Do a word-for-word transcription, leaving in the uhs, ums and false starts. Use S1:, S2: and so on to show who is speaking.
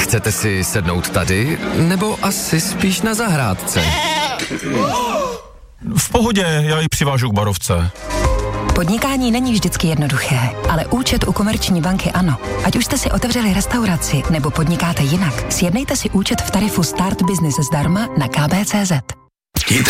S1: Chcete si sednout tady, nebo asi spíš na zahrádce?
S2: V pohodě, já ji přivážu k barovce.
S3: Podnikání není vždycky jednoduché, ale účet u Komerční banky ano. Ať už jste si otevřeli restauraci nebo podnikáte jinak, sjednejte si účet v tarifu Start Business zdarma na k b tečka cé zet.